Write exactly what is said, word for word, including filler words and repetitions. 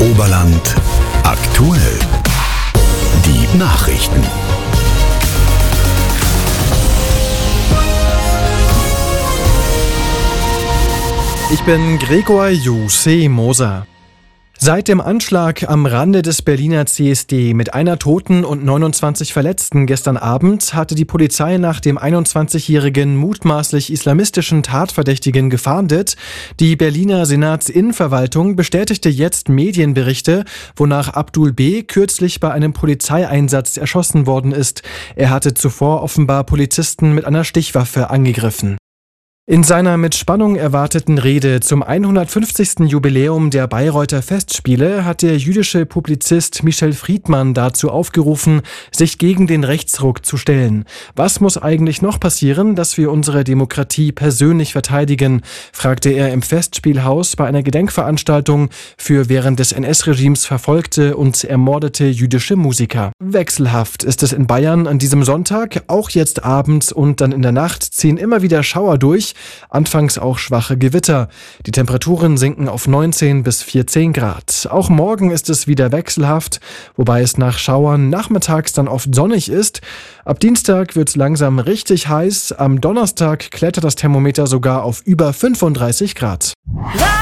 Oberland aktuell. Die Nachrichten. Ich bin Gregor Jose Moser. Seit dem Anschlag am Rande des Berliner C S D mit einer Toten und neunundzwanzig Verletzten gestern Abend hatte die Polizei nach dem einundzwanzigjährigen mutmaßlich islamistischen Tatverdächtigen gefahndet. Die Berliner Senatsinnenverwaltung bestätigte jetzt Medienberichte, wonach Abdul B. kürzlich bei einem Polizeieinsatz erschossen worden ist. Er hatte zuvor offenbar Polizisten mit einer Stichwaffe angegriffen. In seiner mit Spannung erwarteten Rede zum hundertfünfzigsten Jubiläum der Bayreuther Festspiele hat der jüdische Publizist Michel Friedmann dazu aufgerufen, sich gegen den Rechtsruck zu stellen. Was muss eigentlich noch passieren, dass wir unsere Demokratie persönlich verteidigen, fragte er im Festspielhaus bei einer Gedenkveranstaltung für während des N S-Regimes verfolgte und ermordete jüdische Musiker. Wechselhaft ist es in Bayern an diesem Sonntag, auch jetzt abends und dann in der Nacht ziehen immer wieder Schauer durch. Anfangs auch schwache Gewitter. Die Temperaturen sinken auf neunzehn bis vierzehn Grad. Auch morgen ist es wieder wechselhaft, wobei es nach Schauern nachmittags dann oft sonnig ist. Ab Dienstag wird es langsam richtig heiß. Am Donnerstag klettert das Thermometer sogar auf über fünfunddreißig Grad.